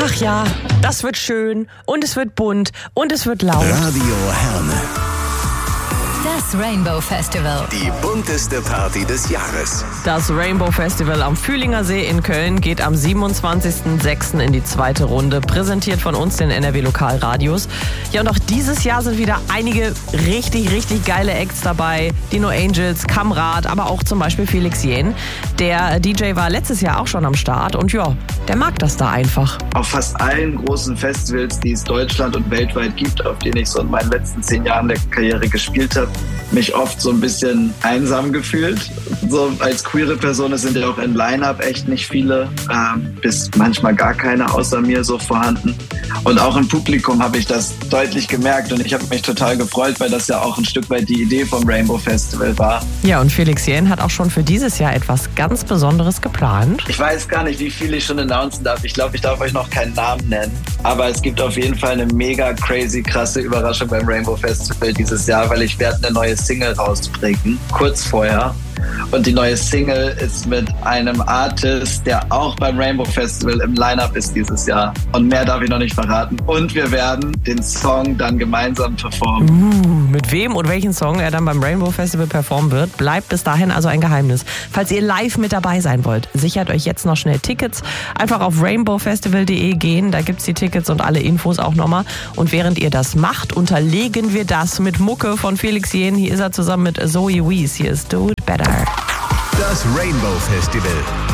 Ach ja, das wird schön und es wird bunt und es wird laut. Radio Herne. Das Rainbow Festival. Die bunteste Party des Jahres. Das Rainbow Festival am Fühlinger See in Köln geht am 27.06. in die zweite Runde, präsentiert von uns, den NRW Lokalradios. Ja, und auch dieses Jahr sind wieder einige richtig geile Acts dabei. Die No Angels, Kamrat, aber auch zum Beispiel Felix Jähn. Der DJ war letztes Jahr auch schon am Start und ja, der mag das da einfach. Auf fast allen großen Festivals, die es Deutschland und weltweit gibt, auf denen ich so in meinen letzten 10 Jahren der Karriere gespielt habe, mich oft so ein bisschen einsam gefühlt. So als queere Person sind ja auch im Line-Up echt nicht viele, bis manchmal gar keine außer mir so vorhanden. Und auch im Publikum habe ich das deutlich gemerkt und ich habe mich total gefreut, weil das ja auch ein Stück weit die Idee vom Rainbow Festival war. Ja, und Felix Jähn hat auch schon für dieses Jahr etwas ganz Besonderes geplant. Ich weiß gar nicht, wie viel ich schon announcen darf. Ich glaube, ich darf euch noch keinen Namen nennen. Aber es gibt auf jeden Fall eine mega crazy, krasse Überraschung beim Rainbow Festival dieses Jahr, weil ich werde eine neue Single rausbringen, kurz vorher. Und die neue Single ist mit einem Artist, der auch beim Rainbow Festival im Line-Up ist dieses Jahr. Und mehr darf ich noch nicht verraten. Und wir werden den Song dann gemeinsam performen. Mit wem und welchen Song er dann beim Rainbow Festival performen wird, bleibt bis dahin also ein Geheimnis. Falls ihr live mit dabei sein wollt, sichert euch jetzt noch schnell Tickets. Einfach auf rainbowfestival.de gehen, da gibt's die Tickets und alle Infos auch nochmal. Und während ihr das macht, unterlegen wir das mit Mucke von Felix Jähn. Hier ist er zusammen mit Zoe Wees. Hier ist Do It Better. Das Rainbow Festival.